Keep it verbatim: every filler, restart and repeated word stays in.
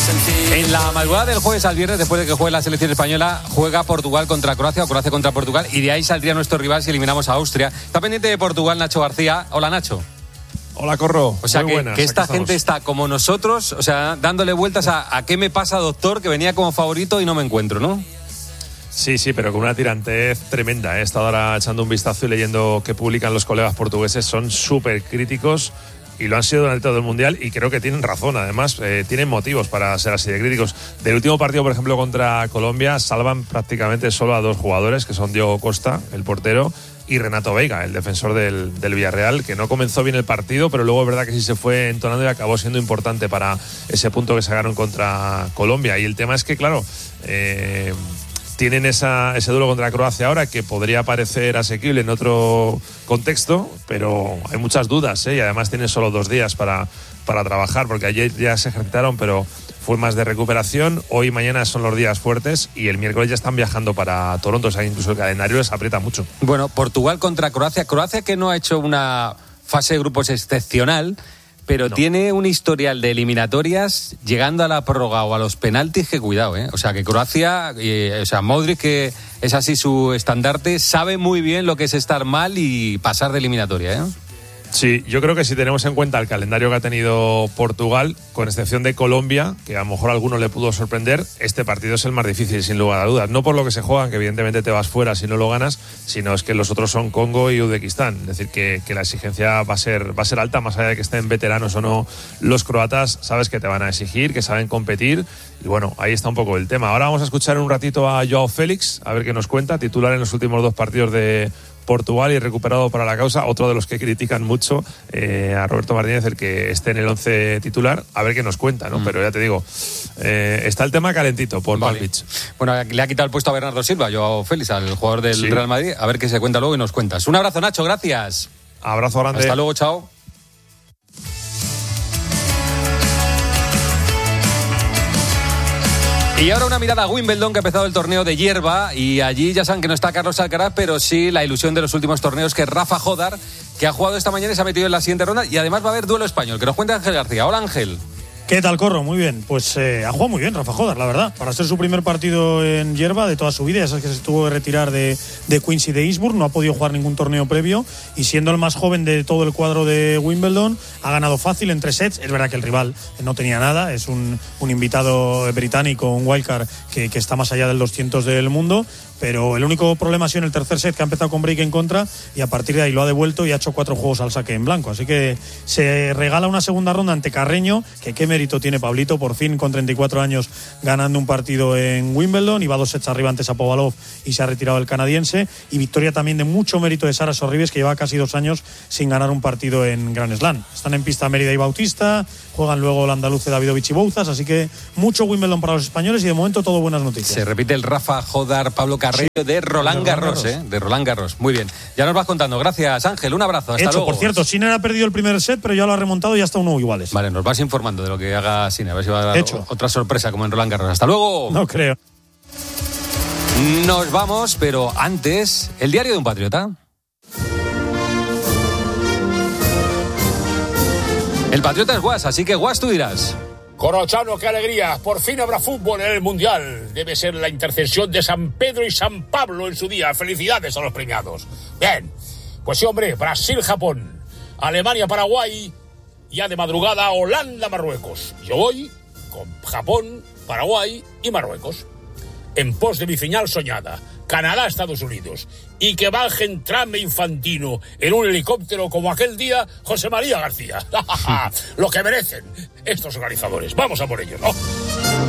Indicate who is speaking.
Speaker 1: En la madrugada del jueves al viernes, después de que juegue la selección española, juega Portugal contra Croacia o Croacia contra Portugal, y de ahí saldría nuestro rival si eliminamos a Austria. Está pendiente de Portugal Nacho García. Hola, Nacho.
Speaker 2: Hola, Corro.
Speaker 1: O sea,
Speaker 2: Muy
Speaker 1: que,
Speaker 2: buenas,
Speaker 1: que esta
Speaker 2: aquí
Speaker 1: gente
Speaker 2: estamos.
Speaker 1: está como nosotros, o sea, dándole vueltas a, a qué me pasa, doctor, que venía como favorito y no me encuentro, ¿no?
Speaker 2: Sí, sí, pero con una tirantez tremenda. He estado ahora echando un vistazo y leyendo qué publican los colegas portugueses. Son súper críticos y lo han sido durante todo el Mundial, y creo que tienen razón. Además, eh, tienen motivos para ser así de críticos. Del último partido, por ejemplo, contra Colombia, salvan prácticamente solo a dos jugadores, que son Diogo Costa, el portero, y Renato Veiga, el defensor del, del Villarreal, que no comenzó bien el partido, pero luego es verdad que sí se fue entonando y acabó siendo importante para ese punto que sacaron contra Colombia. Y el tema es que, claro, eh, tienen esa, ese duelo contra Croacia ahora, que podría parecer asequible en otro contexto, pero hay muchas dudas, ¿eh? Y además tienen solo dos días para, para trabajar, porque ayer ya se ejercitaron, pero fue más de recuperación. Hoy y mañana son los días fuertes, y el miércoles ya están viajando para Toronto, o sea, incluso el calendario les aprieta mucho.
Speaker 1: Bueno, Portugal contra Croacia. Croacia, que no ha hecho una fase de grupos excepcional, pero no. Tiene un historial de eliminatorias llegando a la prórroga o a los penaltis, que cuidado, ¿eh? O sea, que Croacia, eh, o sea, Modric, que es así su estandarte, sabe muy bien lo que es estar mal y pasar de eliminatoria, ¿eh?
Speaker 2: Sí, yo creo que si tenemos en cuenta el calendario que ha tenido Portugal, con excepción de Colombia, que a lo mejor a alguno le pudo sorprender, este partido es el más difícil, sin lugar a dudas. No por lo que se juegan, que evidentemente te vas fuera si no lo ganas, sino es que los otros son Congo y Uzbekistán. Es decir, que, que la exigencia va a ser, va a ser alta, más allá de que estén veteranos o no los croatas. Sabes que te van a exigir, que saben competir, y bueno, ahí está un poco el tema. Ahora vamos a escuchar un ratito a Joao Félix, a ver qué nos cuenta, titular en los últimos dos partidos de Portugal y recuperado para la causa. Otro de los que critican mucho eh, a Roberto Martínez, el que esté en el once titular, a ver qué nos cuenta, ¿no? Mm. Pero ya te digo, eh, está el tema calentito por
Speaker 1: vale.
Speaker 2: Palpich.
Speaker 1: Bueno, le ha quitado el puesto a Bernardo Silva, Joao Félix, al jugador del sí. Real Madrid. A ver qué se cuenta luego y nos cuentas. Un abrazo, Nacho, gracias.
Speaker 2: Abrazo grande.
Speaker 1: Hasta luego, chao. Y ahora una mirada a Wimbledon, que ha empezado el torneo de hierba, y allí ya saben que no está Carlos Alcaraz, pero sí la ilusión de los últimos torneos, que es Rafa Jodar, que ha jugado esta mañana y se ha metido en la siguiente ronda, y además va a haber duelo español, que nos cuenta Ángel García. Hola, Ángel.
Speaker 3: ¿Qué tal, Corro? Muy bien. Pues eh, ha jugado muy bien Rafa Jodar, la verdad. Para ser su primer partido en hierba de toda su vida, ya sabes que se tuvo que retirar de, de Queens y de Innsbruck, no ha podido jugar ningún torneo previo, y siendo el más joven de todo el cuadro de Wimbledon, ha ganado fácil en tres sets. Es verdad que el rival no tenía nada, es un, un invitado británico, un wildcard que, que está más allá del doscientos del mundo, pero el único problema ha sido en el tercer set, que ha empezado con break en contra, y a partir de ahí lo ha devuelto y ha hecho cuatro juegos al saque en blanco. Así que se regala una segunda ronda ante Carreño, que qué mérito tiene Pablito, por fin con treinta y cuatro años ganando un partido en Wimbledon. Iba dos sets arriba ante Shapovalov y se ha retirado el canadiense, y victoria también de mucho mérito de Sara Sorribes, que lleva casi dos años sin ganar un partido en Grand Slam. Están en pista Mérida y Bautista, juegan luego el andaluz Davidovich y Bouzas, así que mucho Wimbledon para los españoles, y de momento todo buenas noticias.
Speaker 1: Se repite el Rafa Jodar Pablo Carreño sí, de Roland Garros, Garros. ¿eh? De Roland Garros. Muy bien. Ya nos vas contando. Gracias, Ángel. Un abrazo. Hasta
Speaker 3: Hecho,
Speaker 1: luego.
Speaker 3: por cierto, Sinner ha perdido el primer set, pero ya lo ha remontado y ya está uno iguales.
Speaker 1: Vale, nos vas informando de lo que haga Sinner. A ver si va a dar Hecho. otra sorpresa como en Roland Garros. Hasta luego.
Speaker 3: No creo.
Speaker 1: Nos vamos, pero antes, el diario de un patriota. El patriota es Guas, así que Guas, tú dirás.
Speaker 4: Corrochano, qué alegría, por fin habrá fútbol en el Mundial. Debe ser la intercesión de San Pedro y San Pablo en su día. Felicidades a los premiados. Bien, pues sí, hombre, Brasil-Japón, Alemania-Paraguay, ya de madrugada Holanda-Marruecos. Yo voy con Japón, Paraguay y Marruecos. En pos de mi señal soñada, Canadá-Estados Unidos, y que bajen Trame Infantino en un helicóptero como aquel día José María García. Lo que merecen estos organizadores. Vamos a por ellos, ¿no?